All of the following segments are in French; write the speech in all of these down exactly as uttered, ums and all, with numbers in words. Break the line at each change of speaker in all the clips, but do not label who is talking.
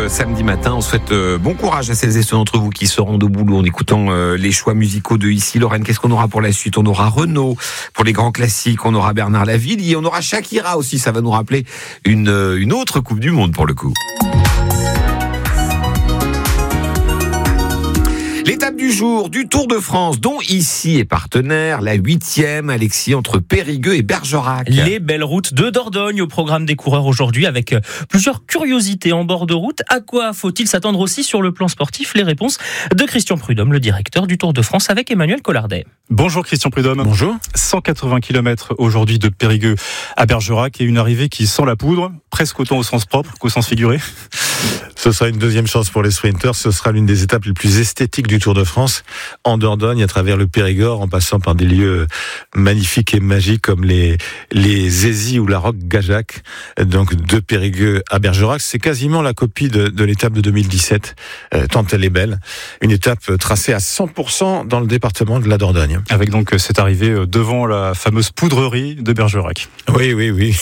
ce samedi matin. On souhaite euh, bon courage à celles et ceux d'entre vous qui seront au boulot en écoutant euh, les choix musicaux de Ici Lorraine. Qu'est-ce qu'on aura pour la suite? On aura Renaud pour les grands classiques, on aura Bernard Lavilliers, on aura Shakira aussi. Ça va nous rappeler une, une autre Coupe du Monde pour le coup. L'étape du jour du Tour de France, dont Ici est partenaire, la huitième, Alexis, entre Périgueux et Bergerac.
Les belles routes de Dordogne au programme des coureurs aujourd'hui avec plusieurs curiosités en bord de route. À quoi faut-il s'attendre aussi sur le plan sportif? Les réponses de Christian Prudhomme, le directeur du Tour de France, avec Emmanuel Collardet.
Bonjour Christian Prudhomme.
Bonjour.
cent quatre-vingts kilomètres aujourd'hui de Périgueux à Bergerac et une arrivée qui sent la poudre, presque autant au sens propre qu'au sens figuré.
Ce sera une deuxième chance pour les sprinters. Ce sera l'une des étapes les plus esthétiques du Tour de France, en Dordogne, à travers le Périgord, en passant par des lieux magnifiques et magiques comme les les Aisies ou la Roque-Gajac. Donc de Périgueux à Bergerac, c'est quasiment la copie de, de l'étape de deux mille dix-sept, euh, tant elle est belle. Une étape tracée à cent pour cent dans le département de la Dordogne.
Avec donc cette arrivée devant la fameuse poudrerie de Bergerac.
Oui, oui, oui.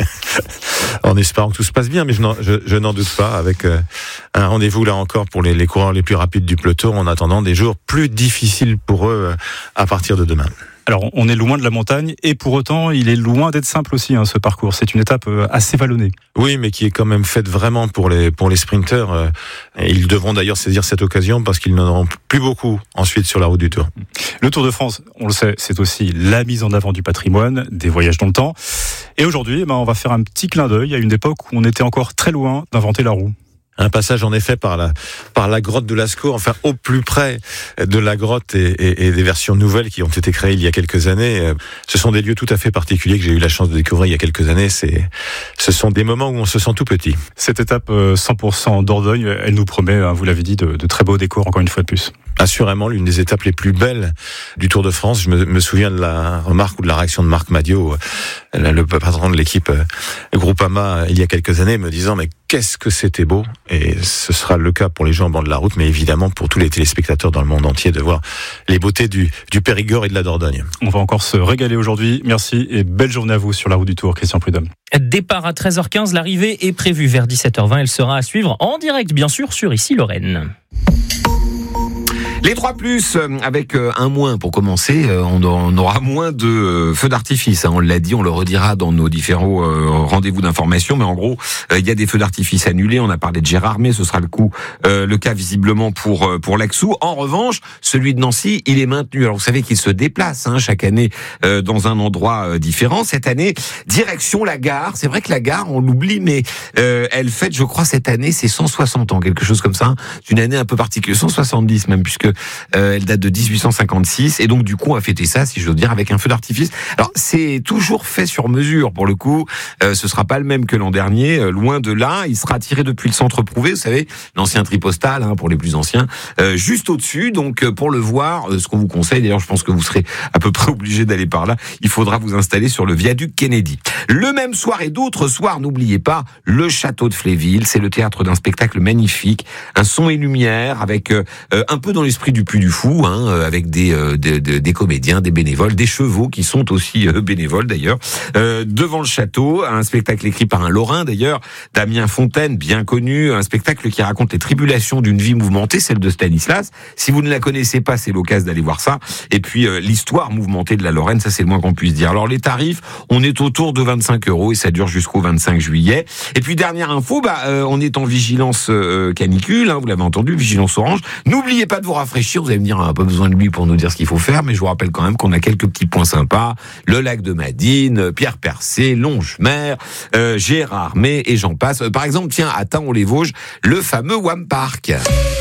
En espérant que tout se passe bien, mais je n'en, je, je n'en doute pas, avec euh, un rendez-vous là encore pour les, les coureurs les plus rapides du peloton, en attendant des jours plus difficiles pour eux euh, à partir de demain.
Alors, on est loin de la montagne et pour autant, il est loin d'être simple aussi, hein, ce parcours. C'est une étape assez vallonnée.
Oui, mais qui est quand même faite vraiment pour les pour les sprinteurs. Euh, ils devront d'ailleurs saisir cette occasion parce qu'ils n'en auront plus beaucoup ensuite sur la route du Tour.
Le Tour de France, on le sait, c'est aussi la mise en avant du patrimoine, des voyages dans le temps. Et aujourd'hui, eh ben, on va faire un petit clin d'œil à une époque où on était encore très loin d'inventer la roue.
Un passage en effet par la par la grotte de Lascaux, enfin au plus près de la grotte et, et, et des versions nouvelles qui ont été créées il y a quelques années. Ce sont des lieux tout à fait particuliers que j'ai eu la chance de découvrir il y a quelques années. C'est ce sont des moments où on se sent tout petit.
Cette étape cent pour cent Dordogne, elle nous promet, vous l'avez dit, de, de très beaux décors encore une fois de plus.
Assurément l'une des étapes les plus belles du Tour de France. Je me, me souviens de la remarque ou de la réaction de Marc Madiot, le patron de l'équipe Groupama, il y a quelques années, me disant mais qu'est-ce que c'était beau. Et ce sera le cas pour les gens en bord de la route, mais évidemment pour tous les téléspectateurs dans le monde entier de voir les beautés du, du Périgord et de la Dordogne.
On va encore se régaler aujourd'hui. Merci et belle journée à vous sur la route du Tour, Christian Prudhomme.
Départ à treize heures quinze, l'arrivée est prévue vers dix-sept heures vingt. Elle sera à suivre en direct, bien sûr, sur Ici Lorraine.
Les trois plus, avec un moins pour commencer, on aura moins de feux d'artifice. On l'a dit, on le redira dans nos différents rendez-vous d'information, mais en gros, il y a des feux d'artifice annulés. On a parlé de Gérardmer, ce sera le coup, le cas visiblement pour pour l'Axou. En revanche, celui de Nancy, il est maintenu. Alors vous savez qu'il se déplace hein, chaque année dans un endroit différent. Cette année, direction la gare. C'est vrai que la gare, on l'oublie, mais euh, elle fête, je crois, cette année, c'est cent soixante ans, quelque chose comme ça. C'est une année un peu particulière, cent soixante-dix même, puisque Euh, elle date de dix-huit cent cinquante-six et donc du coup on a fêté ça, si je veux dire, avec un feu d'artifice. Alors c'est toujours fait sur mesure pour le coup. Euh, ce sera pas le même que l'an dernier, euh, loin de là. Il sera tiré depuis le centre Prouvé, vous savez, l'ancien tripostal hein, pour les plus anciens, euh, juste au-dessus. Donc euh, pour le voir, euh, ce qu'on vous conseille, d'ailleurs je pense que vous serez à peu près obligé d'aller par là. Il faudra vous installer sur le viaduc Kennedy. Le même soir et d'autres soirs, n'oubliez pas le château de Fléville. C'est le théâtre d'un spectacle magnifique, un son et lumière avec euh, un peu dans l'esprit du Puy du Fou, hein, avec des, euh, des, des, des comédiens, des bénévoles, des chevaux qui sont aussi euh, bénévoles d'ailleurs, euh, devant le château, un spectacle écrit par un Lorrain d'ailleurs, Damien Fontaine, bien connu, un spectacle qui raconte les tribulations d'une vie mouvementée, celle de Stanislas. Si vous ne la connaissez pas, c'est l'occasion d'aller voir ça. Et puis euh, l'histoire mouvementée de la Lorraine, ça c'est le moins qu'on puisse dire. Alors les tarifs, on est autour de vingt-cinq euros et ça dure jusqu'au vingt-cinq juillet. Et puis dernière info, bah euh, on est en vigilance euh, canicule, hein, vous l'avez entendu, vigilance orange. N'oubliez pas de vous rafraîchir. Vous allez me dire, on n'a pas besoin de lui pour nous dire ce qu'il faut faire, mais je vous rappelle quand même qu'on a quelques petits points sympas. Le lac de Madine, Pierre Percé, Longemer, euh, Gérardmer et j'en passe. Par exemple, tiens, à Thaon-les-Vosges, le fameux Wham Park.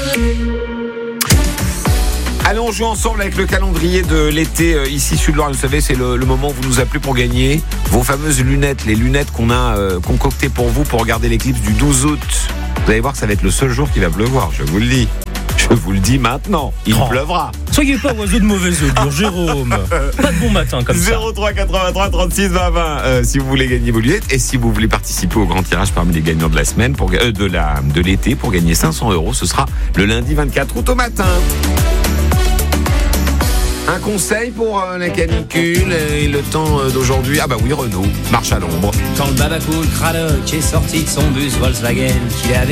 Allez, on joue ensemble avec le calendrier de l'été euh, ici Sud-Lorraine. Vous savez, c'est le, le moment où vous nous appelez pour gagner vos fameuses lunettes, les lunettes qu'on a euh, concoctées pour vous pour regarder l'éclipse du douze août. Vous allez voir que ça va être le seul jour qu'il va pleuvoir, je vous le dis. Je vous le dis maintenant, il oh. pleuvra.
Soyez pas oiseau de mauvaise augure, Jérôme. Pas de bon matin comme ça.
zéro trois quatre-vingt-trois trente-six vingt vingt euh, si vous voulez gagner vos lunettes et si vous voulez participer au grand tirage parmi les gagnants de la semaine, pour, euh, de, la, de l'été, pour gagner cinq cents euros. Ce sera le lundi vingt-quatre août au matin. Un conseil pour euh, la canicule et le temps euh, d'aujourd'hui. Ah bah oui, Renault, marche à l'ombre.
Quand le babacool Cradock est sorti de son bus Volkswagen qu'il avait